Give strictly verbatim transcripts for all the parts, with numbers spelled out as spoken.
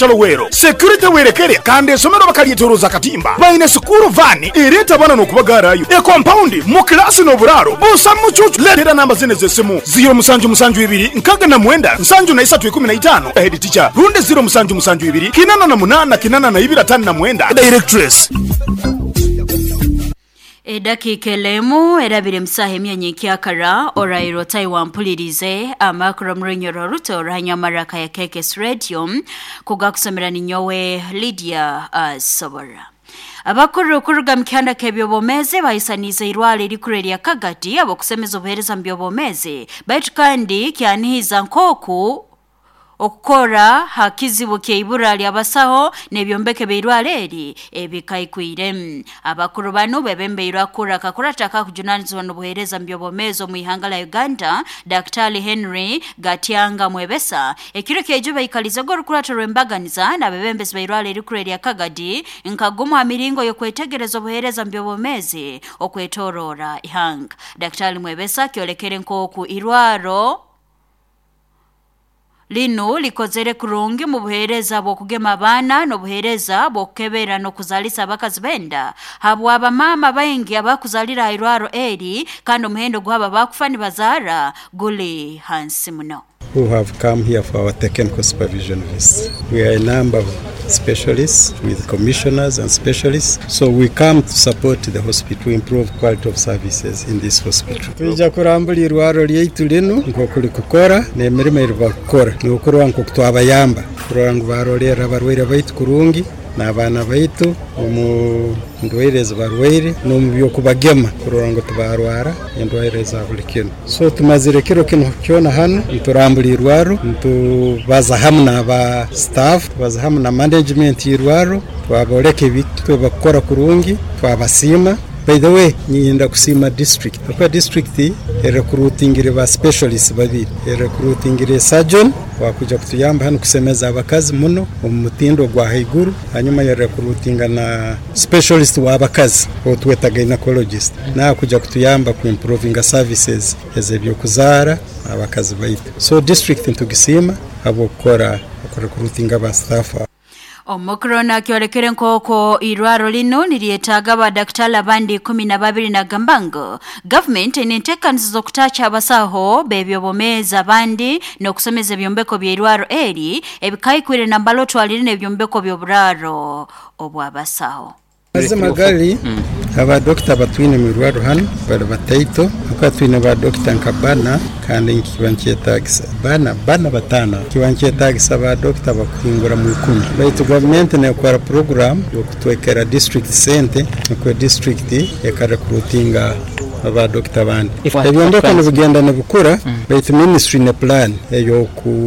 Chalowero security werekere kandi esomero bakalituruza katimba baine sukuru vani ireta bana nokubagarayo e compound mu class no buraro busa muchuchu letera namba zine zesimu zero musanju musanju ibiri nkaga na mwenda nsanju na isatu ikumi na itano head teacher runde zero musanju musanju ibiri kinana na munana kinana na ibira tano na mwenda directress. Edakika elemu erabire msahe myanyi akara orairo Taiwan mpulirize amakuru mrenyo Ruto ranyamaraka ya K K S Radio kugakusomera ninyowe Lydia uh, Sobora. Abakuru kuruga mkanda kebyobomeze bayisanize irwale likureri ya Kagati abo kusemeza obuhereza mbyobomeze baitu kandi kyanihiza nkoku okukora hakizibuke ibura lyabasaho nebyombeke beirwaleri ebikaikwire abakuru bano bebembeirwa kura kakurataka kujunanizwa n'obuhereza mbyobomezo mu ihanga la Uganda Daktari Henry Gatianga Mwebesa ekiro kyejuba ikaliza go rukurata rwembaganiza na bebembezi beirwaleri kureri ya Kagadi nkagumu amiringo yo kwetegereza obuhereza mbyobomezo okwetorora ihanga Daktari Mwebesa kyolekere nkoku irwaro lino likozere kurungi mu buhereza bwo kugema abana no buhereza bwo kebera no kuzalisa bakazi benda habwa abamama baingi abakuzalira irwaro eri kandi omuhendo gwaba bakufani bazara guli hansi muno. Who have come here for our technical supervision visit. We are a number of specialists with commissioners and specialists, so we come to support the hospital to improve quality of services in this hospital. Tuja kurambuli irwaro lyaitu lino nko kuli kukora ne emirimo iri bakora ni ukurwa nko kutwabayamba kurwa ngo barolera barwere baitu kurungi n'abana baitu mu ndwaireza barwaire no mu byo kubagema kurwa ngo tubarwara endwaireza bulikino so tumazire kiro kino cyona hano turambuli irwaro tubaza hamwe aba staff tubaza hamwe na management irwaro twaboreke bitu bakora kurungi twabasima. By the way, nyinda kusima district. Kwa district e recruiting ba specialists babiri. E recruiting surgeon wakuja kutuyamba hano kusemeza abakazi muno umutindo gwa haiguru. Hanyuma ya recruiting na specialist wa abakazi otweta gynecologist. Na kuja kutuyamba ku improving services ezebyo kuzara abakazi baitu. So district ntugisima abo kora recruiting aba staff. Omukrona kyolekere nkoko irwaro lino nilietaga ba daktari abandi kumi na babiri na gambango. Government initeka nzizo kutacha abasaho bebyobomeza abandi no kusomeza byombeko bya irwaro eri ebikaikwire na mbaloto alirine byombeko byoburaro obwabasaho. Aze magali mm. aba doctor batwine mu irwaro hano bari bataito akatwine ba doctor nkabana kandi nkibankiye tax bana bana batana kibankiye tax aba doctor bakungura mu ikumi baitu government ne kwa program yo kutwekera district center kwa district ya recruitinga aba doctor bandi ebyombeko n'ubugenda n'ubukura baitu ministry ne plan yo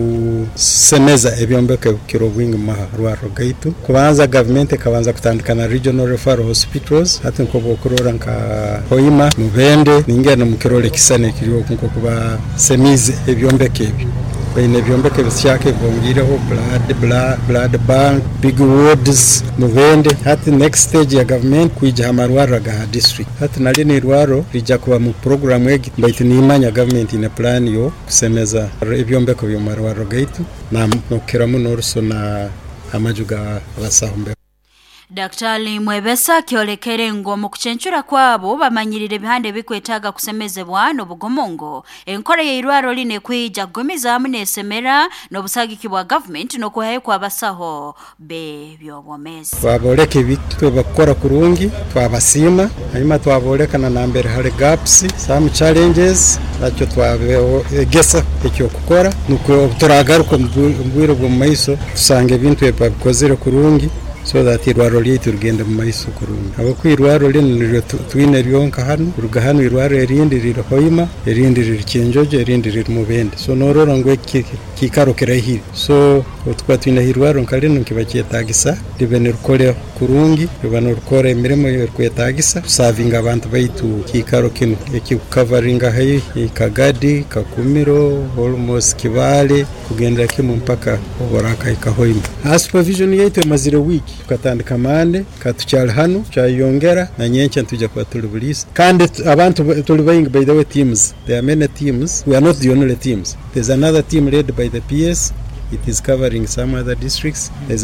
kusemeza ebyombeko kirobwinga maharwaro gaitu kubanza government kabanza kutandikana regional referral hospitals hati nko bokurora nka Hoima Mubende ningena mu kirole kisane kiriho nko kuba semize ebyombeke ebi bene byombeke bisyake bongireho blood blood blood bank big wards Mubende hati next stage ya government kuija hamarwara ga district hati nalini irwaro rija kuba mu program egi baitu nimanya government ina plan yo kusemeza ebyombeko byo marwaro gaitu na mukiramu norso na amajuga abasahombe. Daktari Mwebesa kyolekere ngo mu kucenchura kwabo bamanyirire bihande bikwetaga kusemezebwa no bugomongo enkore ye irwaro line kwija gomiza munesemera no busagiki bwa government no kuhaye kwa basaho be byobomeza twaboreke bitu bakora kurungi twabasima hanyuma twaborekana na mbere hale gaps some challenges nacho twabeo gesa ekyo kukora nuko turagaruka mbwiro bwo maiso tusange bintu epabikozere kurungi so that irwaro lyetu rugenda mu maiso kurungi abo kwirwaro lino twine ryonka hano ruga hano irwaro erindi riri Hoima erindi riri Kinjojo erindi riri Mubende so norora ngwe kikarokera hiri so utwa twine irwaro nkalino nkibacyetagisa ribene rukore kurungi ribane rukore emirimo yo kwetagisa serving abantu baitu kikaro kino eki covering hayi Kagadi Kakumiro almost Kibale kugenda kimu mpaka Boraka ikahoima a supervision yetu mazire wiki tukatandika mande katucyala hano cyayongera na nyenche tujya kwa tulibulisa kandi abantu tulibaying by the way teams there are many teams we are not the only teams there's another team led by the P S it is covering some other districts. There's